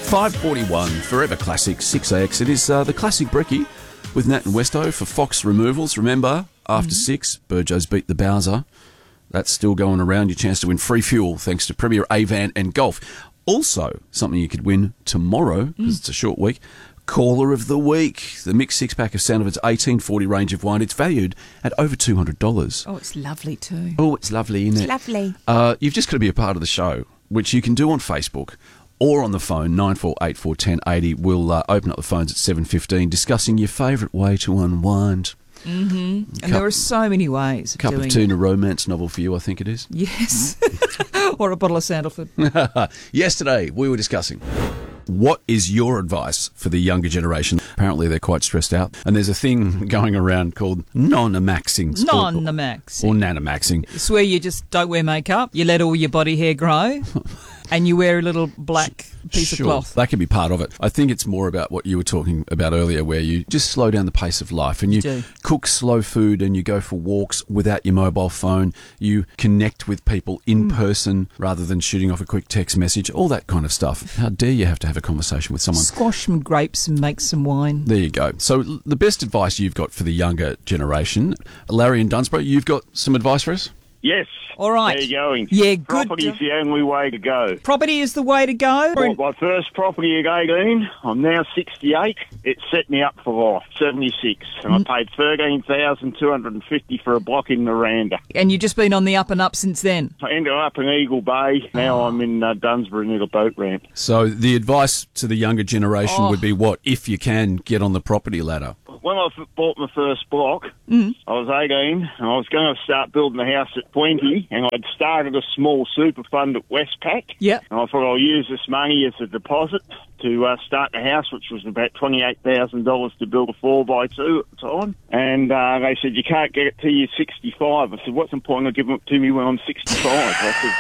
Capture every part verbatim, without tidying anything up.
five forty-one, Forever Classic, six A X. It is uh, the Classic Brekkie with Nat and Westo for Fox Removals. Remember, after mm-hmm. six, Burjo's beat the Bowser. That's still going around. Your chance to win free fuel thanks to Premier Avan and Golf. Also, something you could win tomorrow, because mm. it's a short week, Caller of the Week. The mixed six-pack of Sandivan's eighteen forty range of wine. It's valued at over two hundred dollars. Oh, it's lovely too. Oh, it's lovely, isn't it? It's lovely. Uh, you've just got to be a part of the show, which you can do on Facebook or on the phone, nine four eight four, one oh eight oh. We'll uh, open up the phones at seven fifteen, discussing your favourite way to unwind. Mm-hmm. And Cup, there are so many ways of cup doing of tuna it. Romance novel for you, I think it is. Yes. Or a bottle of Sandalford. Yesterday, we were discussing what is your advice for the younger generation. Apparently, they're quite stressed out. And there's a thing going around called non-amaxing. Non-amaxing. Or, or nanamaxing. It's where you just don't wear makeup, you let all your body hair grow, and you wear a little black piece sure, of cloth. That can be part of it. I think it's more about what you were talking about earlier, where you just slow down the pace of life and you, you cook slow food and you go for walks without your mobile phone. You connect with people in mm. person rather than shooting off a quick text message, all that kind of stuff. How dare you have to have a conversation with someone? Squash some grapes and make some wine. There you go. So the best advice you've got for the younger generation, Larry in Dunsborough, you've got some advice for us? Yes. All right. There you going. Yeah, good. Property's the only way to go. Property is the way to go? Bought my first property at eighteen. I'm now sixty-eight. It set me up for life, seventy-six. And mm. I paid thirteen thousand two hundred fifty dollars for a block in Miranda. And you've just been on the up and up since then? I ended up in Eagle Bay. Now oh. I'm in uh, Dunsborough near the boat ramp. So the advice to the younger generation oh. would be what? If you can, get on the property ladder. When I bought my first block, mm. I was eighteen, and I was going to start building a house at twenty, and I'd started a small super fund at Westpac. Yep. And I thought I'll use this money as a deposit to uh, start the house, which was about twenty-eight thousand dollars to build a four by two at the time. And uh, they said, you can't get it till you're sixty-five. I said, what's the point of giving it to me when I'm sixty-five? I said,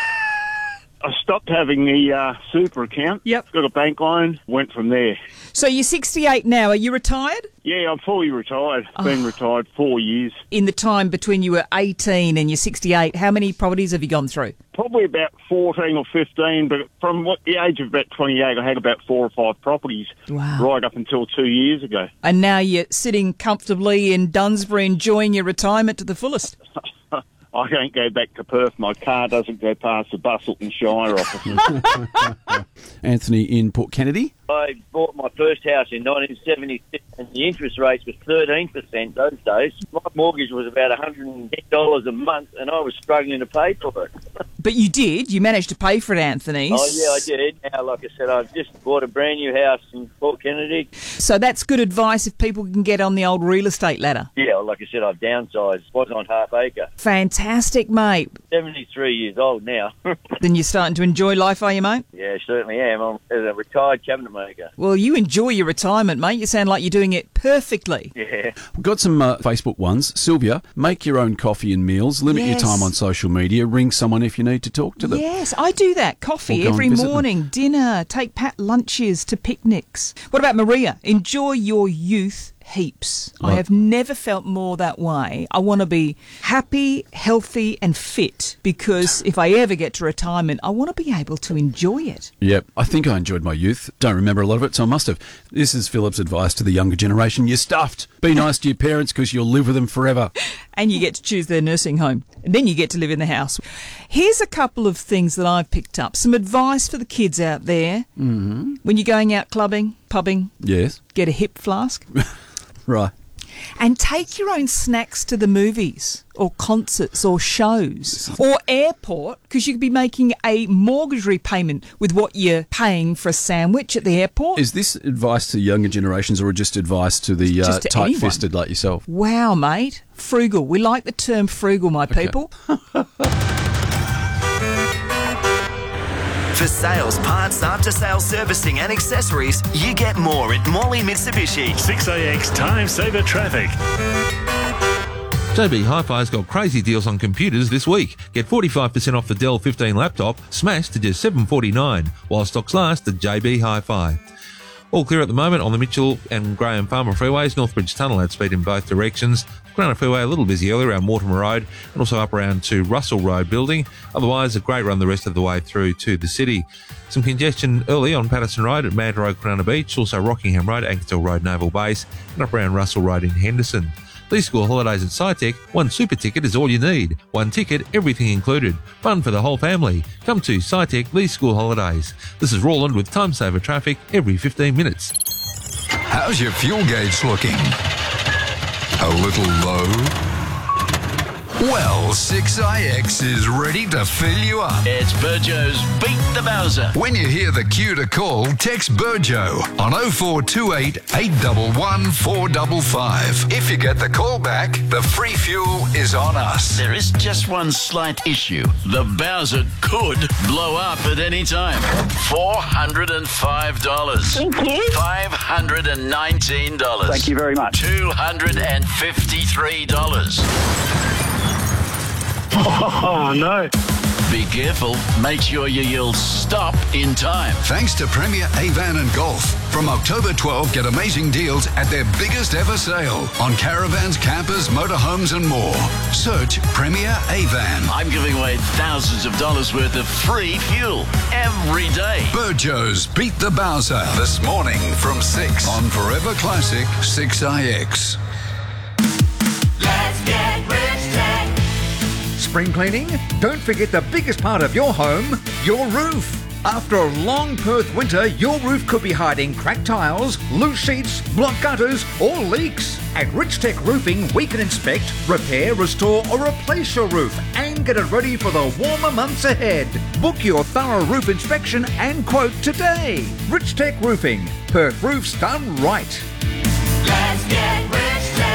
I stopped having the uh, super account. Yep. Got a bank loan. Went from there. So you're sixty-eight now. Are you retired? Yeah, I'm fully retired. Oh. Been retired four years. In the time between you were eighteen and you're sixty-eight, how many properties have you gone through? Probably about fourteen or fifteen, but from what the age of about twenty-eight, I had about four or five properties. Wow. Right up until two years ago. And now you're sitting comfortably in Dunsborough enjoying your retirement to the fullest. I can't go back to Perth. My car doesn't go past the Busselton Shire office. Anthony in Port Kennedy. I bought my first house in nineteen seventy-six and the interest rates was thirteen percent those days. My mortgage was about one hundred ten dollars a month and I was struggling to pay for it. But you did. You managed to pay for it, Anthony. Oh, yeah, I did. Now, like I said, I've just bought a brand new house in Port Kennedy. So that's good advice if people can get on the old real estate ladder. Yeah, like I said, I've downsized. Was on half acre. Fantastic, mate. seventy-three years old now. Then you're starting to enjoy life, are you, mate? Yeah, certainly am. I'm a retired cabinet maker. Well, you enjoy your retirement, mate. You sound like you're doing it perfectly. Yeah. We've got some uh, Facebook ones. Sylvia, make your own coffee and meals. Limit yes. your time on social media. Ring someone if you need to talk to them. Yes, I do that. Coffee every morning, them. dinner, take pat lunches to picnics. What about Maria? Enjoy your youth heaps. Right. I have never felt more that way. I want to be happy, healthy and fit because if I ever get to retirement, I want to be able to enjoy it. Yep, I think I enjoyed my youth. Don't remember a lot of it, so I must have. This is Philip's advice to the younger generation. You're stuffed. Be nice to your parents because you'll live with them forever. And you get to choose their nursing home. And then you get to live in the house. Here's a couple of things that I've picked up. Some advice for the kids out there. Mm-hmm. When you're going out clubbing, pubbing. Yes. Get a hip flask. Right. And take your own snacks to the movies or concerts or shows or airport because you could be making a mortgage repayment with what you're paying for a sandwich at the airport. Is this advice to younger generations or just advice to the uh, to tight-fisted like yourself? Wow, mate. Frugal. We like the term frugal, my okay. people. For sales, parts, after-sales servicing and accessories, you get more at Morley Mitsubishi. six A X Time Saver Traffic. J B Hi-Fi's got crazy deals on computers this week. Get forty-five percent off the Dell fifteen laptop, smashed to just seven forty-nine, while stocks last at J B Hi-Fi. All clear at the moment on the Mitchell and Graham Farmer freeways. Northbridge Tunnel had speed in both directions. Granite Freeway a little busy early around Mortimer Road and also up around to Russell Road building. Otherwise, a great run the rest of the way through to the city. Some congestion early on Patterson Road at Mad Road, Cronulla Beach, also Rockingham Road, Ankersdale Road, Naval Base, and up around Russell Road in Henderson. These school holidays at SciTech, one super ticket is all you need. One ticket, everything included. Fun for the whole family. Come to SciTech these school holidays. This is Roland with Time Saver Traffic every fifteen minutes. How's your fuel gauge looking? A little low? Well, six I X is ready to fill you up. It's Burjo's Beat the Bowser. When you hear the cue to call, text Burjo on oh four two eight, eight one one, four five five. If you get the call back, the free fuel is on us. There is just one slight issue. The Bowser could blow up at any time. four hundred five dollars. Thank you. five hundred nineteen dollars. Thank you very much. two hundred fifty-three dollars. Oh, no. Be careful. Make sure you yell stop in time. Thanks to Premier Avan and Golf. From October twelfth, get amazing deals at their biggest ever sale on caravans, campers, motorhomes and more. Search Premier Avan. I'm giving away thousands of dollars worth of free fuel every day. Burjo's Beat the Bowser this morning from six on Forever Classic six I X. Let's get rich tech. Spring cleaning? Don't forget the biggest part of your home, your roof. After a long Perth winter, your roof could be hiding cracked tiles, loose sheets, blocked gutters, or leaks. At Rich Tech Roofing, we can inspect, repair, restore, or replace your roof and get it ready for the warmer months ahead. Book your thorough roof inspection and quote today. Rich Tech Roofing, Perth roofs done right. Let's get rich tech.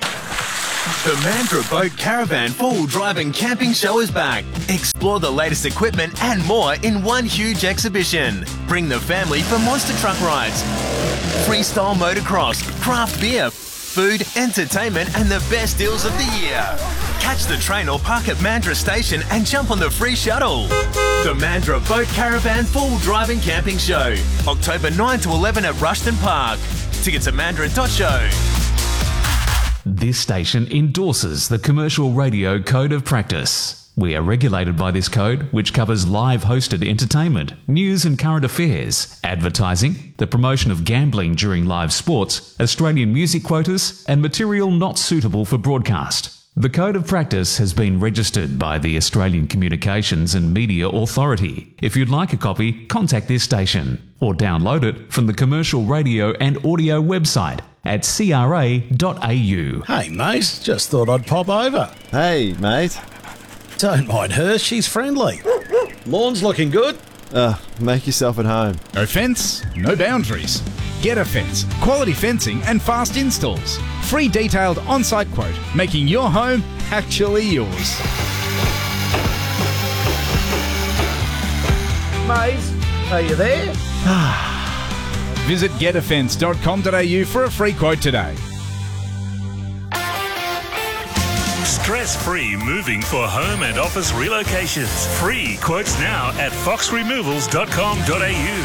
The Mandurah Boat Caravan four-wheel drive and camping show is back. Explore the latest equipment and more in one huge exhibition. Bring the family for monster truck rides, freestyle motocross, craft beer, food, entertainment and the best deals of the year. Catch the train or park at Mandurah Station and jump on the free shuttle. The Mandurah Boat Caravan four-wheel drive and camping show. October ninth to eleventh at Rushton Park. Tickets at mandurah dot show. This station endorses the Commercial Radio Code of Practice. We are regulated by this code, which covers live hosted entertainment, news and current affairs, advertising, the promotion of gambling during live sports, Australian music quotas, and material not suitable for broadcast. The Code of Practice has been registered by the Australian Communications and Media Authority. If you'd like a copy, contact this station or download it from the Commercial Radio and Audio website at c r a dot a u. Hey, mate, just thought I'd pop over. Hey, mate. Don't mind her, she's friendly. Lawn's looking good. Uh, make yourself at home. No fence, no boundaries. Get a Fence. Quality fencing and fast installs. Free detailed on-site quote, making your home actually yours. Mate, are you there? Visit get a fence dot com dot a u for a free quote today. Stress-free moving for home and office relocations. Free quotes now at fox removals dot com dot a u.